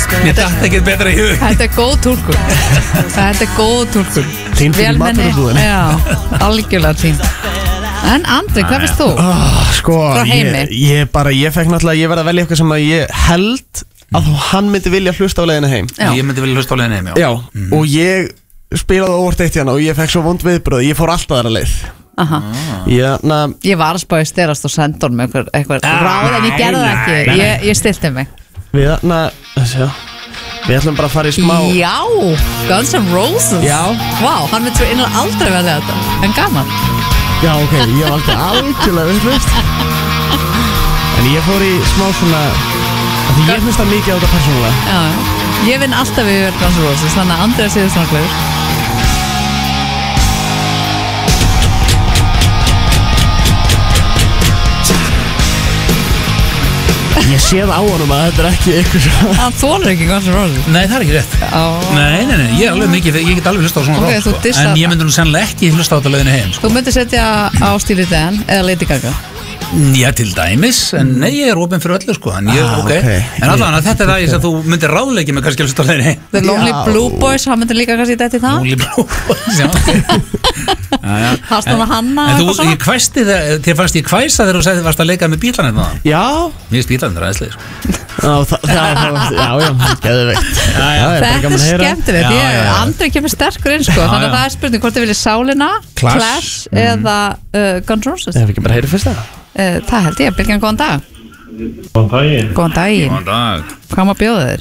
Mér dætti ekkert betra í hug. Þetta er góð túlkun. Þín fyrir maturubúðinni. Já, algjörlega þín. En Andri, hvað finnst þú? Sko, Frá Heimi. ég fekk náttúrulega, ég verði að velja eitthvað sem að ég held að hann myndi vilja hlusta á leiðina heim. Já. Ég myndi vilja hlusta á leiðina heim, Já, og ég spilaði óvart eitt hérna og ég fekk svo vond viðbröð, ég fór alltaf þar að leið. Ég var að spá í styrast og senda honum eitthvað ráð en ég gerði það ekki. Ég stilti mig. Við ætlum bara að fara í smá. Já, Guns N' Roses. Já. Vá, hann myndi svo innlega aldrei velja þetta. En gaman. Já, ok, ég var alltaf algjörlega vitlaust. En ég fór í smá svona, því ég hlusta mikið á þetta persónulega. Já, ég vinn alltaf yfir Guns N' Roses, þannig að Andri séu svona klöfur. Ég séð á honum að þetta er ekki eitthvað svo. Hann þolir ekki Guns N' Roses. Nei, það er ekki rétt. Nei, ég er alveg mikið, ég get alveg hlusta á svona Ok, rock, þú dissar en ég það. myndi nú sennilega ekki hlusta á þetta leiðina heim, Þú myndir setja á Steely Dan eða Lady Gaga. Já, til dæmis, en nei, ég er opinn fyrir öllu, sko, en ok. En allavega, þetta er það sem þú myndir ráðleiki með kannski að hlusta á leiðina heim. The Lonely Blue Boys, hann myndir líka kannski þetta í það. Lonely Blue Boys, já, ok. Hast hún að hanna En þú, ég hvæsti þér fannst ég hvæsa þegar þú sagði varst að leika með bílarnir það? Já. Mér finnst bílarnir aðeinslega, sko. Já, geðveikt. Þetta er skemmtilegt. Andri kemur sterkur inn, sko. Þannig að það er spurning hvort þið viljið Sálina, Clash eða Guns N' Roses. Ef við ekki bara heyri fyrst það. Það held ég, Bylgjan, góðan dag. Góðan daginn. Góðan daginn. Góðan dag. Hvað má bjóða þér?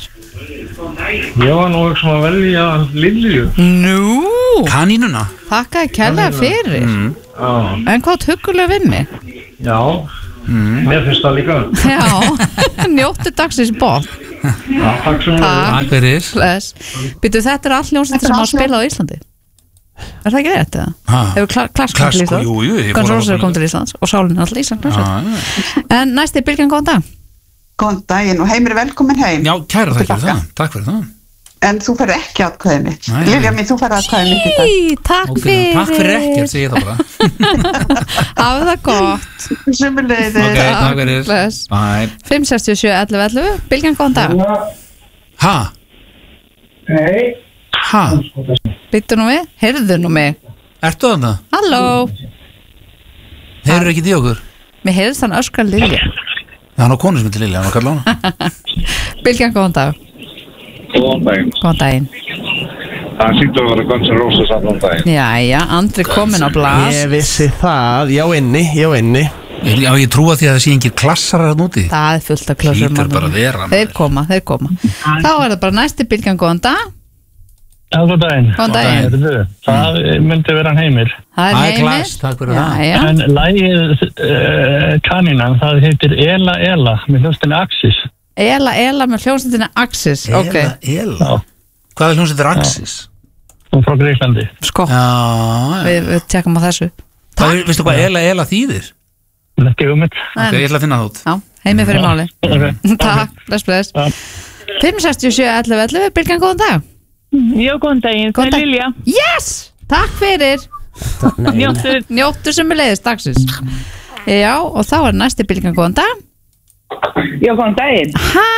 Ég var nú ekki að velja Lilju. Nú, Kanínuna. þakkaði kærlega fyrir. Já. En hvað huggulega við mig? Já. Mér finnst það líka. Já, njóttu dagsins bótt. Já, takk sem Takk fyrir. Býtu, þetta er all hljómsveitir sem hafa spilað á Íslandi. Er það ekki rétt, eða? Hefur Clash komið til Íslands? Jú, Guns N' Roses hefur komið til Íslands og Sálin alltaf Ísland. En næsti, Bylgjan, góðan dag. Góðan daginn og Heimir velkomin heim. Já, kæra þakk fyrir það. Takk fyrir það. En þú ferð ekki atkvæðið mitt. Lilja mín, þú ferð atkvæðið mitt í dag. Takk fyrir. Takk fyrir ekkert, segi ég það bara. Hafa það gott. Sumuleiðis. Ok, takk fyrir. Bye. 567-1111. Bylgjan, góðan dag. Ha? Hei. Ha? Býttu nú við, heyrðu nú mig. Ertu þarna? Halló. Heyrðu ekki í okkur? Mér heyrðist hann öskra Lilja. Hann á konu sem heitir Lilja, hann var kalla hana. Bylgjan, góðan dag. Góðan daginn. Góðan daginn. Það sýttu að vera Guns N' Roses allan daginn. Jæja, Andri kominn á blast. Ég vissi það, já inni. Já, ég trúa því að það sé engir klassarar að núti. Það er fullt af klössur. Hlýtur bara að vera. Þeir koma. Þá er það bara næsti, Bylgjan, góðan dag. Já, góðan daginn. Góðan daginn. Það myndi vera hann Heimir. Það er Heimir. Klass, takk fyrir það. En lagið Kanínan, það heitir Ela Ela með hljómsveitinni Axis. Ela með hljómsveitinni Axis. Ok. Ela. Hvað er hljómsveitir Axis? Hún frá Greiklandi. Sko, við tjekkum á þessu. Veistu hvað Ela þýðir? Ekki hugmynd. Ok, ég ætla að finna það út. Já, Heimir fyrir máli. Okay. Takk, bless. 567-1111, Bylgjan, góðan dag. Já, góðan daginn, það er Lilja. Yes! Takk fyrir. Njóttu sem er leiðist dagsins. Já, og þá er næsti, Bylgjan, góðan dag. Já, góðan daginn. Hæ!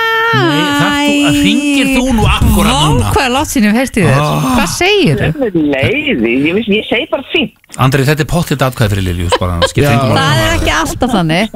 Hringir þú nú akkurat núna? Hvað er látt sín hef heyrst í þér? Hvað segir þú? Leiði, ég segi bara fínt. Andri, þetta er pottitt atkvæði fyrir Lilju. Það er ekki alltaf þannig.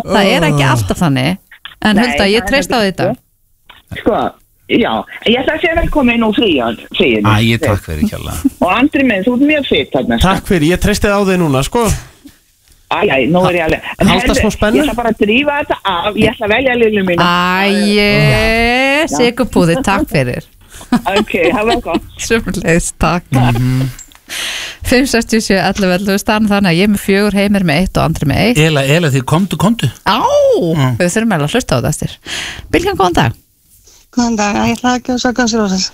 En Hulda, ég treyst á þetta. Sko, já, ég ætla að segja velkomin og frían. Æ, takk fyrir kjalla. Og Andri minn, þú ert mjög fyrst þarna. Takk fyrir, ég treysti á þig núna, sko. Æ, nú er ég alveg. Halda smá spennu? Ég ætla bara að drífa þetta af, ég ætla að velja Lilju mína. Sigurpúði, takk fyrir. Ok, hafa gott. Sumulegis, takk. 567-1111 stann þannig að ég er með 4, Heimir með 1 og Andri með 1. Ela, því komdu. Við þurfum að hlusta á það eftir. Bylgjan, góðan dag. Góðan dag, ég ætla að gjósa Guns N' Roses.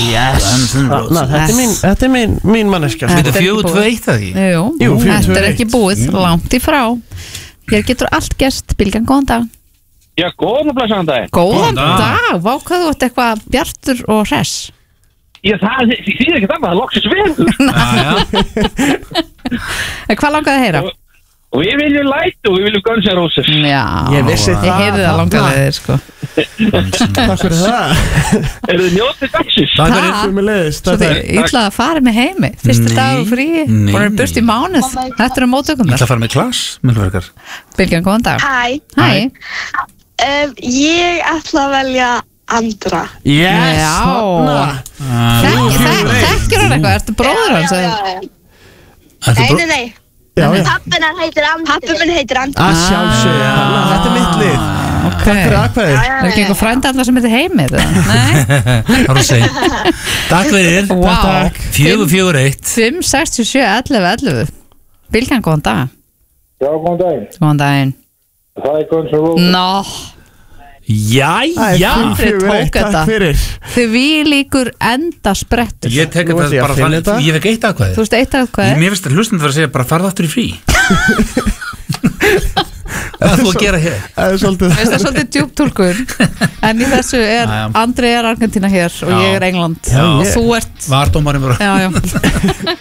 Þetta er mín manneskja. Þetta er 4-2-1 það því? Jú, þetta er ekki búið, langt í frá. Hér getur allt gerst. Bylgjan, góðan dag. Já, góðan og blæsaðan dag. Góðan dag, vá hvað þú ert eitthvað bjartur og hress. Já, það þýðir ekki það, það loksins veður. Hvað langaði að heyra? Og við viljum Light og við viljum Guns N' Roses. Já, ég vissi það. Ég heyrði það langaði þér, sko. Takk fyrir það. Eru þið njótið dagsins? Takk fyrir. Sömuleiðis, Svo þið illa að fara með heimi. Fyrsti dagur frí, voru burt í mánuð. Þetta eru móttökum Ég ætla að fara með klass, miklu verkar. Bylgjan, góðan dag. Hæ, ég ætla að velja Andra. Yes, þarna. Þekkir hann eitthvað, ertu bróður hans? Nei. Pappin heitir Andri. Að sjálfsögðu, þetta er mitt lið. Takk fyrir aðkvæðið. Er ekki einhver frændi allar sem heitir Heimir? Nei. Það er að segja. Takk fyrir. Wow. 441 567 11 Bylgjan, góðan dag. Já, góðan daginn. Góðan daginn. Það er Guns N' Roses. Nó. Jæja. Takk fyrir. Þið vílíkur enda sprettur. Ég tek þetta bara þannig, ég fekk eitt aðkvæði. Þú veist eitt aðkvæði? Mér finnst að hlustandi var að segja bara farðu aftur í frí. Hvað er þú að gera hér? Það er svolítið djúptúlkur. En í þessu Andri Argentína hér og ég England. Og þú ert Vardómarinn bara. Já